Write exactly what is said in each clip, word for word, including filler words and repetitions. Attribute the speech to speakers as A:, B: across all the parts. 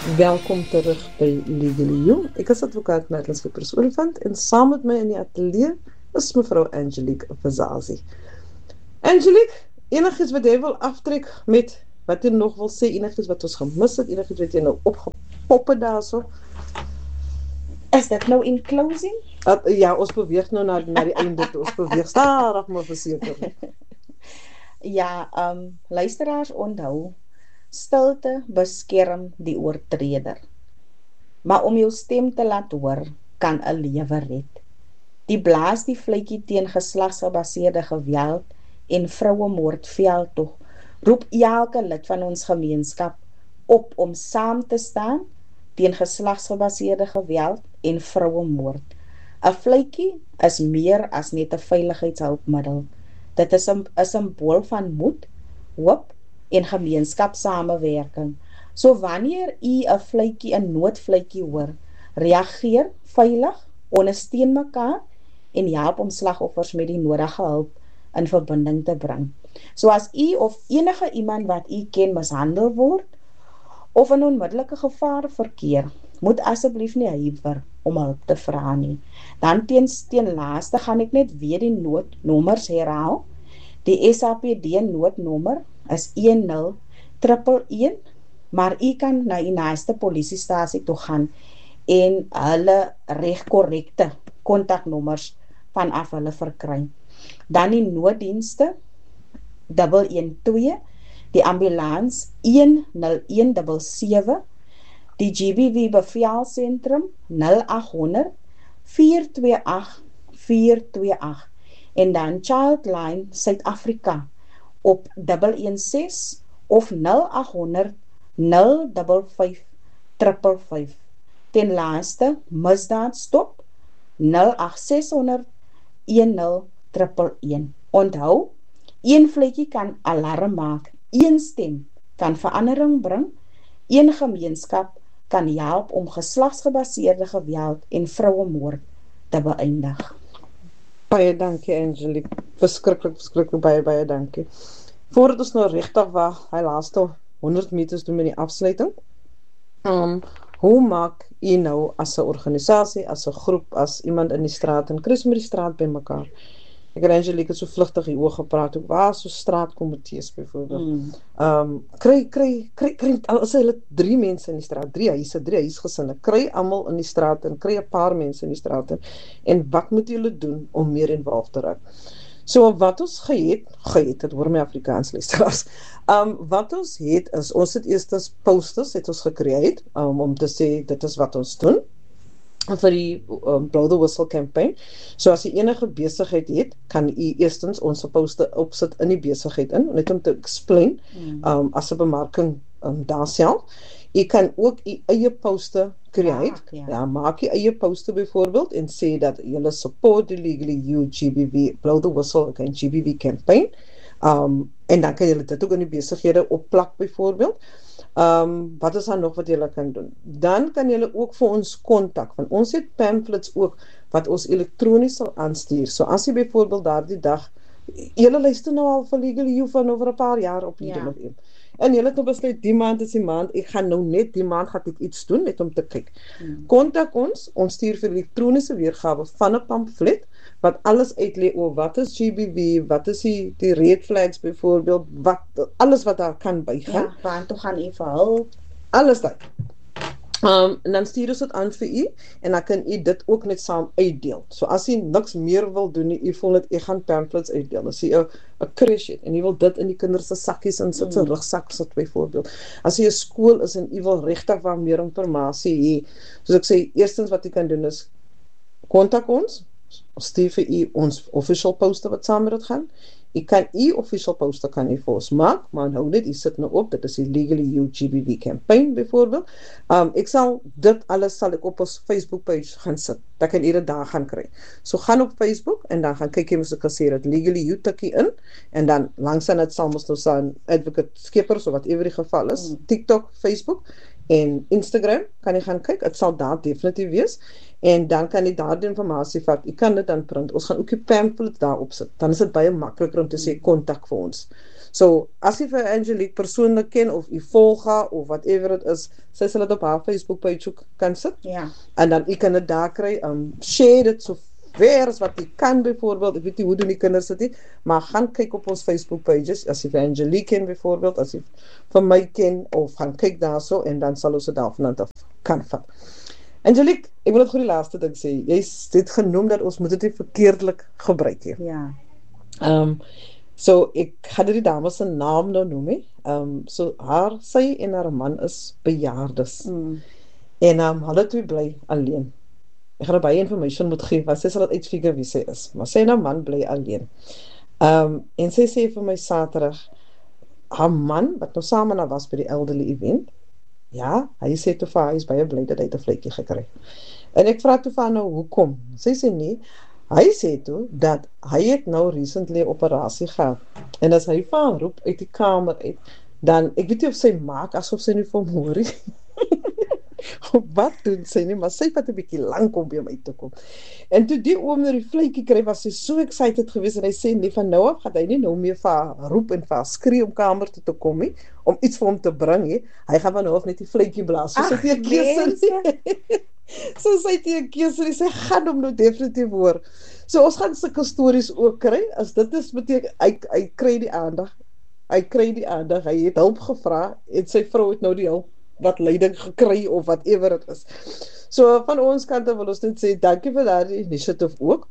A: Welkom terug by Legally You. Ek is advokaat Madeleine Slippers-Olifant en saam met my in die ateljee is mevrou Angelique Vizazi. Angelique, enigiets wat jy wil aftrek met wat jy nog wil sê, enigiets wat ons gemis het, enigiets wat jy nou opgepop het daarso?
B: Is dit nou in closing?
A: Uh, ja, ons beweeg nou na, na die einde toe. Ons beweeg stadig maar verseker.
B: Ja, um, luisteraars onthou, stilte beskerm die oortreder. Maar om jou stem te laat hoor, kan 'n lewe red. Die blaas die vletjie teen geslagsgebaseerde geweld en vrouemoord veldtog roep elke lid van ons gemeenskap op om saam te staan teen geslagsgebaseerde geweld en vrouemoord. 'n Vletjie is meer as net 'n veiligheidshulpmiddel. Dit is 'n 'n simbool van moed, hoop en gemeenskapssamewerking. So wanneer u 'n vletjie, 'n noodvletjie hoor, reageer veilig, ondersteun mekaar en help om slagoffers met die nodige hulp in verbinding te bring. So as u of enige iemand wat u ken mishandel word of in onmiddellike gevaar verkeer, moet asseblief nie huiwer om hulp te vra nie. Dan teen, teen laaste gaan ek net weer die noodnommers herhaal. Die S A P D noodnommer is een nul een een een, maar u kan na die naaste polisiestasie toe gaan en hulle regkorrekte kontaknommers vanaf hulle verkry. Dan die nooddienste een een twee, die ambulans een nul een sewe sewe, die G B V beveelsentrum nul agt honderd vier twee agt vier twee agt en dan Childline Suid-Afrika op een een ses of nul agt honderd nul vyf vyf vyf vyf. Ten laaste, misdaad stop nul agt ses nul nul een nul een een. Onthou, een vletjie kan alarm maak, een stem kan verandering bring, een gemeenskap kan help om geslagsgebaseerde geweld en vrouemoord te beëindig.
A: Baie dankie Angelique, verskriklik, verskriklik baie, baie dankie. Voordat ons nou regtig waar, hy laaste honderd meters doen met die afsluiting, um, hoe maak jy nou as 'n organisasie, as 'n groep, as iemand in die straat, en kry sommer die straat by mekaar? Ek en Angelique het so vlugtig hier oor gepraat, ook waar so straatkomitees byvoorbeeld. Mm. Um, kry, kry, kry, kry, as hulle drie mense in die straat, drie huise, drie huisgesinne, kry almal in die straat en kry 'n paar mense in die straat en, en wat moet julle doen om meer involved te raak? So wat ons gehet, gehet, het hoor my Afrikaans luisteraars, um, wat ons het is, ons het eerstens posters het ons gekreë um, om te sê, dit is wat ons doen, vir die um, Blow the Whistle campaign. So as jy enige besigheid het, kan jy eerstens ons poster opsit in die besigheid in, net om te explain, um, as 'n bemarking um, daar self. Jy kan ook jy eie poster create, ja, ja, maak jy eie poster byvoorbeeld, en sê dat jy support die Legally You G B V, Blow the Whistle, okay, G B V campaign, um, en dan kan jy dit ook in die besighede opplak byvoorbeeld. Um, wat is dan nog wat julle kan doen? Dan kan julle ook vir ons kontak, want ons het pamphlets ook wat ons elektronies sal aanstuur. So as jy byvoorbeeld daardie dag, julle luister nou al vir Legally You van over 'n paar jaar op die ja. En julle het nou besluit, die maand is die maand, ek gaan nou net die maand gaan ek iets doen, net om te kyk. Kontak ons, ons stuur vir elektroniese weergawe van 'n pamflet, wat alles uitlê oor wat is G B V, wat is die, die red flags byvoorbeeld, wat, alles wat daar kan bygaan.
B: Ja, want toe gaan u vir hulp.
A: Alles dat. Um, en dan stuur ons dit aan vir u, en dan kan u dit ook net saam uitdeel. So as u niks meer wil doen, u voel dat u gaan pamphlets uitdeel, as u 'n 'n crash het, en u wil dit in die kinders se sakkies in sit, mm. se rugsak sit byvoorbeeld. As u 'n skool is en u wil regtig waar meer inligting hê, soos ek sê, eerstens wat u kan doen is, kontak ons, stuur vir u ons official poster wat saam met dit gaan. U kan u official poster kan u vir ons maak, maar hou net, u sit nou op, dit is die Legally You G B V campaign byvoorbeeld. Um, ek sal dit alles sal ek op ons Facebook page gaan sit, dat kan u dit daar gaan kry. So gaan op Facebook, en dan gaan kyk jy mos ek gesê dat Legally You tikkie in, en dan langs aan dit sal ons nou staan Advocate Skeppers, of wat ever die geval is, mm. TikTok, Facebook, en Instagram, kan jy gaan kyk, het sal daar definitief wees, en dan kan jy daar die informasie vat, jy kan dit dan print, ons gaan ook die pamphlet daar opsit, dan is dit baie makliker om te sê, kontak vir ons. So, as jy vir Angelique persoonlik ken, of jy volg haar, of whatever het is, sy sal dit op haar Facebook page ook kan sit,
B: Ja.
A: en dan jy kan dit daar kry, um, share dit so ver as wat jy kan, byvoorbeeld, ek weet nie hoe doen die kinders dit nie, maar gaan kyk op ons Facebook pages, as jy vir Angelique ken, byvoorbeeld, as jy vir my ken, of gaan kyk daar so, en dan sal ons dit daarvan af kan vat. Angelique, ek wil het goed die laaste ding sê, jy het genoem dat ons moet dit nie verkeerdelik gebruik hê.
B: Ja.
A: Um, so, ek gaan dit die dames se naam nou noem, he. Um, so, haar, sy en haar man is bejaardes,
B: Mm.
A: en um, hulle twee bly alleen. Ek gaan baie information moet gee, want sy sal het uitfigure wie sy is, maar sy en haar man bly alleen. Um, en sy sê vir my Saterdag, haar man, wat nou saam met haar was by die elderly event, ja, hy sê toe vir haar, hy is baie bly dat hy het 'n vletjie gekry. En ek vra toe vir haar nou, hoekom? Sy sê nie, hy sê toe, dat hy het nou recently 'n operasie gehad, en as hy vir haar roep uit die kamer uit, dan, ek weet nie of sy maak, asof sy nie vir hom hoor nie. Wat doen sy nie, maar sy vat 'n bietjie lank om by hom uit te kom. En toe die oom nou die vletjie kry, was sy so excited geweest, en hy sê, nie van nou af, gaan hy nie nou meer vir haar roep en vir haar skree om kamer toe te kom nie, om iets vir hom te bring nie, hy gaan van nou af net die vletjie blaas, so sy het nie 'n keuse nie. So sy het nie 'n keuse nie, sy gaan hom nou definitief hoor. So ons gaan sulke stories ook kry, as dit is beteken, hy, hy kry die aandag, hy kry die aandag, hy het hulp gevra, en sy vrou het nou die hulp, wat leiding gekry, of whatever het is. So, van ons kant wil ons net sê, dankie vir daardie initiative ook.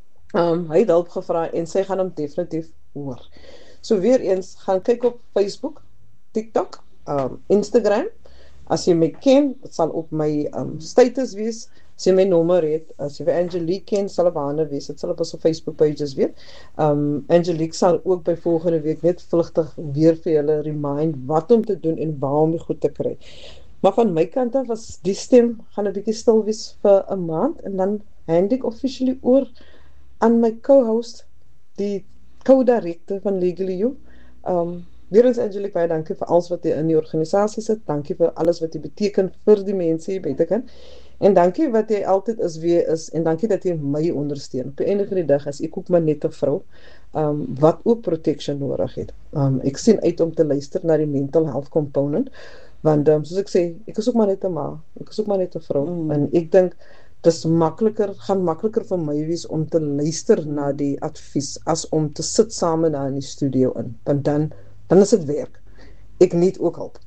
A: Um, hy het hulp gevra, en sy gaan hom definitief hoor. So, weer eens, gaan kyk op Facebook, TikTok, um, Instagram, as jy my ken, het sal op my um, status wees, as jy my nommer het, as jy vir Angelique ken, sal op haar wees, het sal op ons Facebook pages weet. Um, Angelique sal ook by volgende week net vlugtig weer vir julle remind wat om te doen en waar om die goed te kry. Maar van my kant af was die stem gaan 'n bietjie stil wees vir 'n maand, en dan hand ek officially oor aan my co-host, die co-director van Legally You. Um, weer eens Angelique, baie dankie vir alles wat jy in die organisasie sit, dankie vir alles wat jy beteken vir die mense hier buitekant. En dankie wat jy altyd is wie jy is, en dankie dat jy my ondersteun. Op die einde van die dag is ek ook maar net 'n vrou, um, wat ook protection nodig het. Um, ek sien uit om te luister na die mental health component, want um, soos ek sê, ek is ook maar net 'n ma, ek is ook maar net 'n vrou, mm. en ek dink, dis makliker, gaan makliker vir my wees om te luister na die advies, as om te sit saam daar in die studio in, want dan, dan is dit werk. Ek need ook hulp.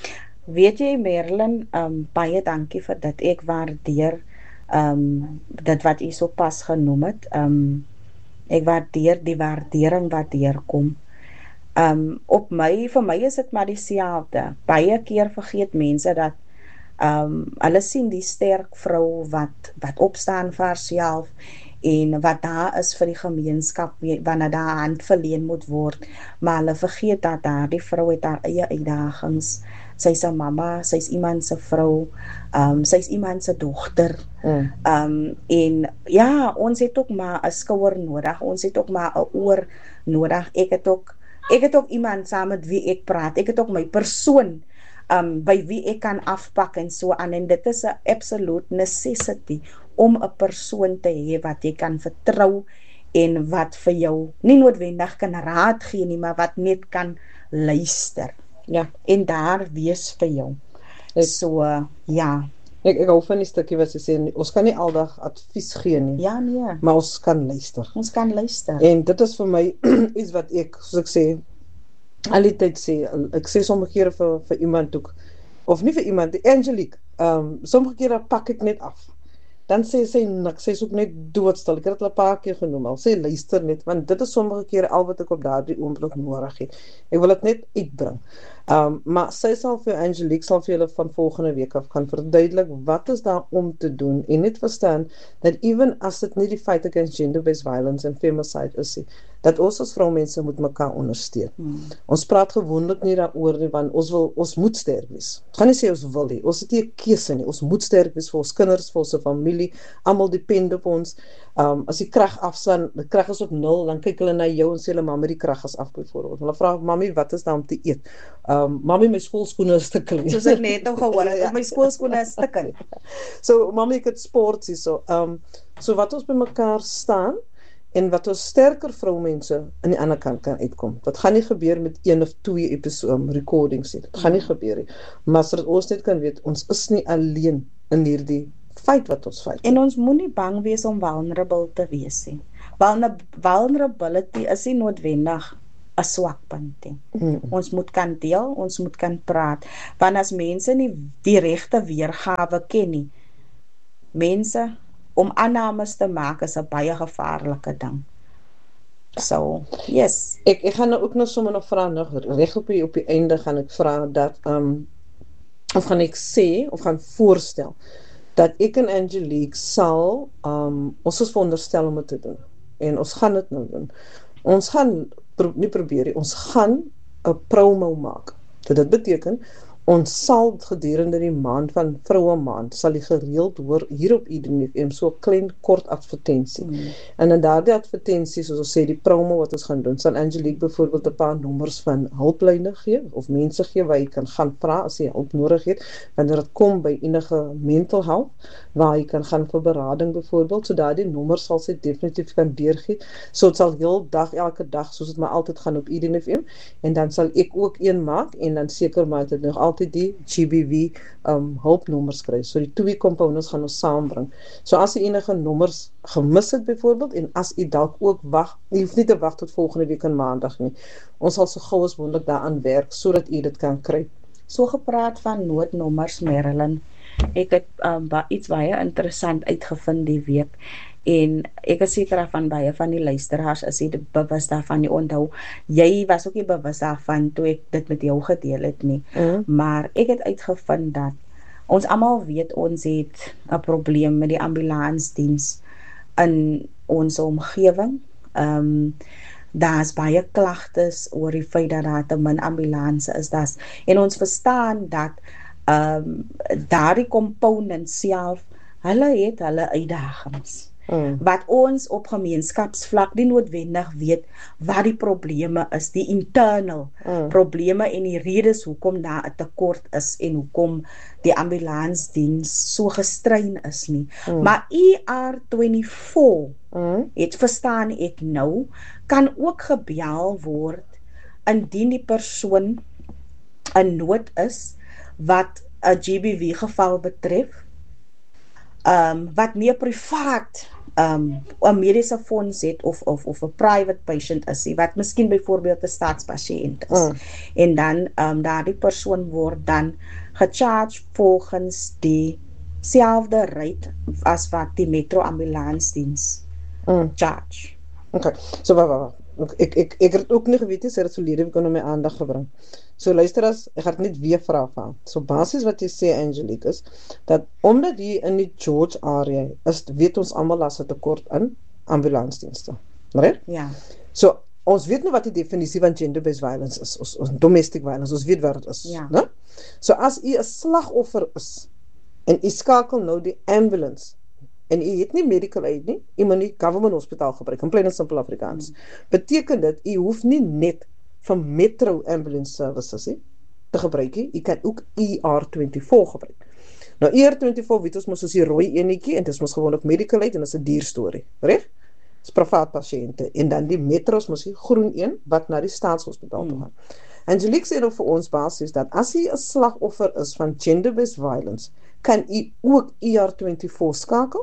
B: Weet jy, Marilyn, um, baie dankie vir dit. Ek waardeer um, dit wat jy so pas genoem het. Um, ek waardeer die waardering wat hier kom. Um, op my, vir my is dit maar dieselfde. Baie keer vergeet mense dat um, hulle sien die sterk vrou wat, wat opstaan vir haarself, en wat daar is vir die gemeenskap, wanneer daar hand verleen moet word, maar hulle vergeet dat daar die vrou het haar eie uitdagings. Sy is 'n mamma, sy is iemand se vrou, um, sy is iemand se dogter, mm. um, en ja, ons het ook maar 'n skouer nodig, ons het ook maar 'n oor nodig, ek het ook, ek het ook iemand saam met wie ek praat, ek het ook my persoon, um, by wie ek kan afpak en so aan, en dit is 'n absolute necessity, om 'n persoon te hê wat jy kan vertrou, en wat vir jou, nie noodwendig kan raad gee nie, maar wat net kan luister. Ja, en daar wees vir jou. Ek, so, uh, ja.
A: Ek, ek hou van die stukkie wat sy sê, ons kan nie aldag advies gee nie.
B: Ja, nee.
A: Maar ons kan luister.
B: Ons kan luister.
A: En dit is vir my iets wat ek, soos ek sê, al die tyd sê, ek sê sommige kere vir, vir iemand ook, of nie vir iemand, die Angelique, um, sommige kere pak ek net af. Dan sê sy niks, sy is ook net doodstil, ek het het 'n paar keer genoem, al sê luister net, want dit is sommige kere al wat ek op daardie oomblik nodig het. Ek wil dit net uitbring. Um, maar sy sal vir Angelique, sal vir julle van volgende week af kan verduidelik, wat is daar om te doen, en net verstaan, dat even as dit nie die fight against gender-based violence en femicide is, dat ons as vroumense moet mekaar ondersteun. Hmm. Ons praat gewoonlik nie daaroor nie, want ons wil, ons moet sterk wees. Ek gaan nie sê ons wil nie, ons het nie 'n keuse nie, ons moet sterk wees vir ons kinders, vir ons familie, almal depend op ons. Um, as die krag afstaan, die krag is op nul, dan kyk hulle na jou en sê hulle, mami, die krag is af byvoorbeeld. Hulle vra, mami, wat is daar om te eet? Um, mami, my skoolskoene is te klein.
B: Soos ek net nou gehoor het, my skoolskoene is te klein.
A: So, mami, ek het sport hier so. Um, so wat ons by mekaar staan, en wat ons sterker vroumense aan die ander kant kan uitkom. Dit gaan nie gebeur met een of twee episode um, recordings nie. Dit gaan nie gebeur nie. Maar sodat ons net kan weet, ons is nie alleen in hierdie feit wat ons fight.
B: En ons moet nie bang wees om vulnerable te wees nie. Vulner- Vulnerability is nie noodwendig 'n swakpunt nie.
A: Mm.
B: Ons moet kan deel, ons moet kan praat. Want as mense nie die regte weergawe ken nie, mense om aannames te maak is 'n baie gevaarlike ding. So, yes.
A: Ek ek gaan nou ook nog sommer nog vra nog reg op die op die einde gaan ek vra dat um of gaan ek sê of gaan voorstel dat ek en Angelique sal um ons is veronderstel om dit te doen en ons gaan dit nou doen. Ons gaan pro, nie probeer nie, ons gaan 'n promo maak. So dit beteken ons sal gedurende die maand van Vroue Maand sal jy gereeld hoor hier op Eden F M so 'n klein kort advertensie. Mm. En in daardie advertensie, soos ons sê, die promo wat ons gaan doen, sal Angelique byvoorbeeld 'n paar nommers van hulplyne gee of mense gee waar jy kan gaan vra as jy hulp nodig het wanneer dit kom by enige mental health waar jy kan gaan vir berading byvoorbeeld. So daardie nommers sal sy definitief kan deurgee. So dit sal heel dag elke dag soos dit maar altyd gaan op Eden F M en dan sal ek ook een maak en dan seker maak dit nog altyd die G B V um, hulpnommers kry. So die twee components gaan ons saambring. So as jy enige nommers gemis het byvoorbeeld en as jy dalk ook wag, jy hoef nie te wag tot volgende week in maandag nie. Ons sal so gou as moontlik daaraan werk sodat jy dit kan kry.
B: So gepraat van noodnommers, Marilyn. Ek het um, ba iets baie interessant uitgevind die week. En ek is seker van baie van die luisteraars is nie bewus daarvan nie. Onthou, jy was ook nie bewus daarvan toe ek dit met jou gedeel het nie. Mm. Maar ek het uitgevind dat ons almal weet ons het 'n probleem met die ambulansdiens in ons omgewing. Um, daar's baie klagtes oor die feit dat daar te min ambulanse is. Das, en ons verstaan dat um, daardie component self, hulle het hulle uitdagings. Mm. Wat ons op gemeenskapsvlak nie noodwendig weet wat die probleme is, die internal mm. probleme en die redes hoekom daar 'n tekort is en hoekom die ambulansdiens so gestrein is nie. Mm. Maar E R vyf, mm. het verstaan ek nou, kan ook gebel word indien die persoon in nood is wat 'n G B V geval betref, um, wat nie 'n privaat um, 'n mediese fonds het of of of 'n private patient is, wat miskien byvoorbeeld 'n staatspasiënt is. Mm. En dan um, daardie persoon word dan gecharge volgens die selfde rate as wat die metro ambulansdiens mm. charge.
A: Okay. So wat wat Ek, ek, ek het ook nie geweet nie, sy het verlede week aan my aandag gebring. So luister as, ek gaan net weer vraag van. So basis wat jy sê, Angelique, is, dat omdat jy in die George area is, weet ons allemaal as 'n tekort in ambulansdienste. Right?
B: Ja.
A: So, ons weet nou wat die definisie van gender-based violence is, ons, ons domestic violence, ons weet wat het is.
B: Ja.
A: Ne? So as jy 'n slagoffer is, en jy skakel nou die ambulance, en jy het nie medical aid nie, jy moet nie government hospitaal gebruik, in plain en simpel Afrikaans. Hmm. Beteken dit, jy hoef nie net van Metro Ambulance Services nie, te gebruik nie, jy kan ook E R vyf gebruik. Nou E R vyf weet ons mos soos die rooi enetjie, en dit is mos gewoon ook medical aid, en dit is 'n duur storie, reg? Dit is privaat patiënte, en dan die Metros mos die groen een, wat na die staatshospitaal hmm. toe gaan. Angelique sê nou vir ons basis, dat as jy 'n slagoffer is van gender-based violence, kan jy ook E R vyf skakel,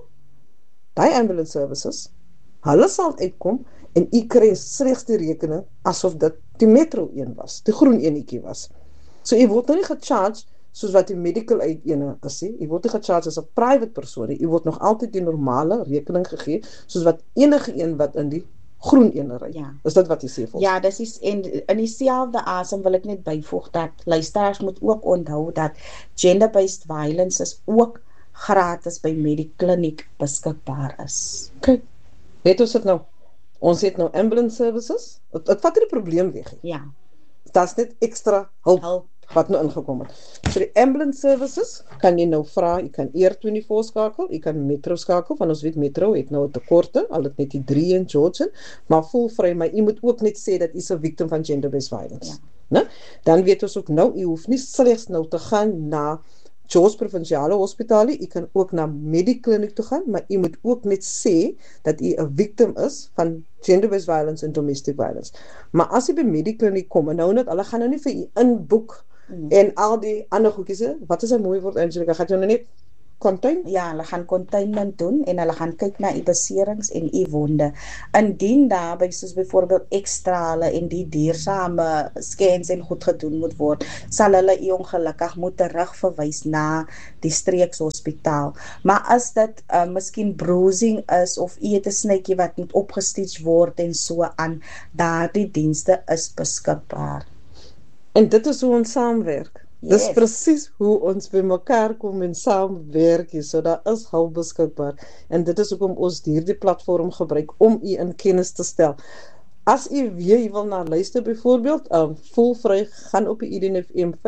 A: die ambulance services, hulle sal uitkom, en jy kry slegs die rekening, asof dit die metro een was, die groen enetjie was. So jy word nou nie gecharged, soos wat die medical aid ene is, jy word nie gecharged as 'n private persoon, jy word nog altyd die normale rekening gegee, soos wat enige een wat in die groen ene ry.
B: Ja.
A: Is dit wat jy sê?
B: Ja, dis is, en in dieselfde asem wil ek net byvoeg, dat luisteraars moet ook onthou, dat gender-based violence is ook gratis by Medikliniek beskikbaar is.
A: Okay. Weet ons dit nou? Ons het nou ambulance services, het, het vat die probleem weg.
B: Ja.
A: Dat is net extra hulp, hulp wat nou ingekom het. So die ambulance services, kan jy nou vra, jy kan E R vyf skakel, jy kan Metro skakel, want ons weet Metro het nou 'n tekorte, al het net die drie in George, maar voel vry, maar jy moet ook net sê dat jy 'n victim van gender-based violence. Ja. Ne? Dan weet ons ook nou, jy hoef nie slegs nou te gaan na George Provinsiale Hospitaal, u kan ook na Medikliniek toe gaan, maar u moet ook net sê dat u 'n victim is van gender-based violence en domestic violence. Maar as u by Medikliniek kom, en nou net, hulle gaan nou nie vir u inboek mm. en al die ander goedjies, wat is 'n mooi woord, Angelica, gaat jy nou net contain?
B: Ja, hulle gaan containment doen en hulle gaan kyk na u beserings en u wonde. Indien daarby soos byvoorbeeld ekstrale en die duursame scans en goed gedoen moet word, sal hulle u ongelukkig moet terugverwys na die streekshospitaal. Maar as dit uh, miskien bruising is of u het 'n snytjie wat moet opgestitch word en so aan, daardie dienste is beskikbaar.
A: En dit is hoe ons saamwerk. Dis
B: Yes.
A: presies hoe ons by mekaar kom en saamwerk, so daar is hulp beskikbaar. En dit is hoekom ons hierdie platform gebruik om u in kennis te stel. As u weer wil na luister byvoorbeeld, um, voel vry, gaan op die I D N F M